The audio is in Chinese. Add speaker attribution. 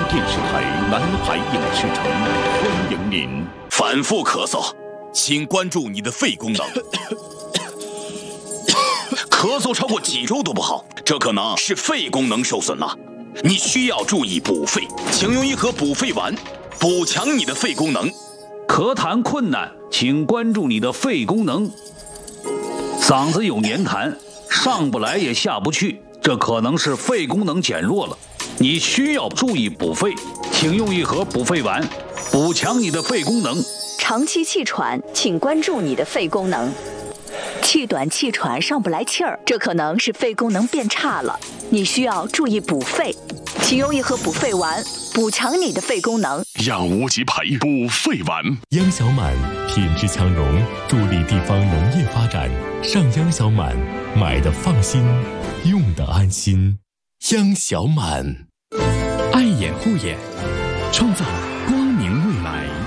Speaker 1: 电视台南海影视城欢迎您。
Speaker 2: 反复咳嗽，请关注你的肺功能。咳嗽超过几周都不好，这可能是肺功能受损了。你需要注意补肺，请用一盒补肺丸，补强你的肺功能。
Speaker 3: 咳痰困难，请关注你的肺功能。嗓子有黏痰，上不来也下不去，这可能是肺功能减弱了。你需要注意补肺，请用一盒补肺丸，补强你的肺功能。
Speaker 4: 长期气喘，请关注你的肺功能。气短气喘上不来气儿，这可能是肺功能变差了，你需要注意补肺，请用一盒补肺丸，补强你的肺功能。
Speaker 1: 让无极培补肺丸。
Speaker 5: 央小满品质强农，助力地方农业发展。上央小满，买的放心，用的安心。央小满，
Speaker 6: 爱眼护眼，创造光明未来。